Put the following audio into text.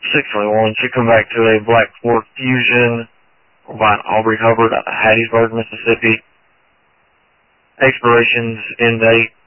621 should come back to a Black Ford Fusion by an Aubrey Hubbard out of Hattiesburg, Mississippi. Expiration's end date